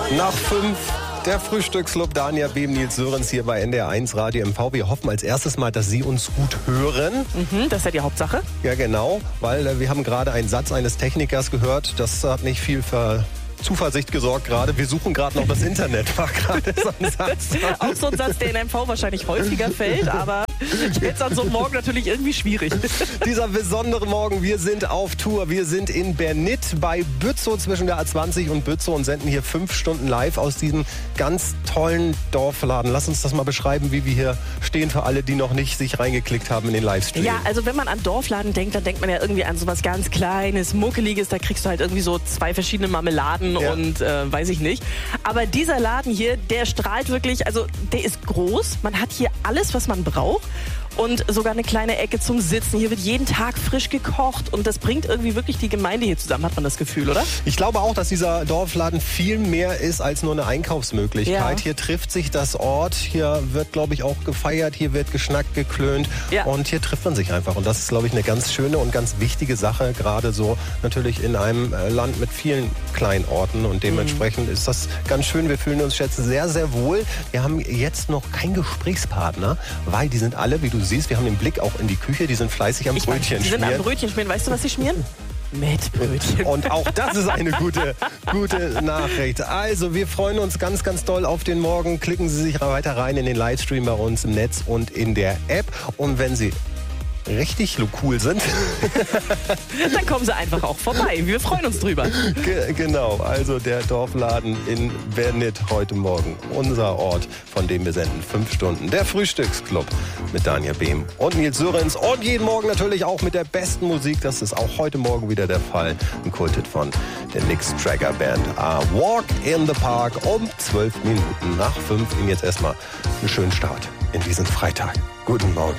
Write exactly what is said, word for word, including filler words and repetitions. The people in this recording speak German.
Nach fünf, der Frühstücksclub, Dania Behm, Nils Sörens hier bei N D R eins Radio M V. Wir hoffen als erstes mal, dass Sie uns gut hören. Mhm, das ist ja die Hauptsache. Ja, genau, weil äh, wir haben gerade einen Satz eines Technikers gehört. Das hat nicht viel für Zuversicht gesorgt gerade. Wir suchen gerade noch das Internet, war gerade so ein Satz. Auch so ein Satz, der in M V wahrscheinlich häufiger fällt, aber jetzt an so einem Morgen natürlich irgendwie schwierig. Dieser besondere Morgen, wir sind auf Tour. Wir sind in Bernit bei Bützow zwischen der A zwanzig und Bützow und senden hier fünf Stunden live aus diesem ganz tollen Dorfladen. Lass uns das mal beschreiben, wie wir hier stehen für alle, die noch nicht sich reingeklickt haben in den Livestream. Ja, also wenn man an Dorfladen denkt, dann denkt man ja irgendwie an sowas ganz Kleines, Muckeliges. Da kriegst du halt irgendwie so zwei verschiedene Marmeladen ja. und äh, weiß ich nicht. Aber dieser Laden hier, der strahlt wirklich, also der ist groß. Man hat hier alles, was man braucht. Und sogar eine kleine Ecke zum Sitzen. Hier wird jeden Tag frisch gekocht und das bringt irgendwie wirklich die Gemeinde hier zusammen, hat man das Gefühl, oder? Ich glaube auch, dass dieser Dorfladen viel mehr ist als nur eine Einkaufsmöglichkeit. Ja. Hier trifft sich das Ort, hier wird, glaube ich, auch gefeiert, hier wird geschnackt, geklönt ja. und hier trifft man sich einfach. Und das ist, glaube ich, eine ganz schöne und ganz wichtige Sache, gerade so natürlich in einem Land mit vielen kleinen Orten und dementsprechend mhm. ist das ganz schön. Wir fühlen uns jetzt sehr, sehr wohl. Wir haben jetzt noch keinen Gesprächspartner, weil die sind alle, wie du siehst, wir haben den Blick auch in die Küche, die sind fleißig am ich Brötchen weiß, die schmieren. sind am Brötchen schmieren. Weißt du, was sie schmieren? Mettbrötchen. Und auch das ist eine gute, gute Nachricht. Also, wir freuen uns ganz, ganz doll auf den Morgen. Klicken Sie sich weiter rein in den Livestream bei uns im Netz und in der App. Und wenn Sie richtig cool sind, dann kommen Sie einfach auch vorbei. Wir freuen uns drüber. Ge- genau, also der Dorfladen in Bernit heute Morgen. Unser Ort, von dem wir senden fünf Stunden. Der Frühstücksclub mit Dania Behm und Nils Sörens. Und jeden Morgen natürlich auch mit der besten Musik. Das ist auch heute Morgen wieder der Fall. Ein Kulthit von der Nix Tracker Band. A Walk in the Park um zwölf Minuten nach fünf. Ihnen jetzt erstmal einen schönen Start in diesen Freitag. Guten Morgen.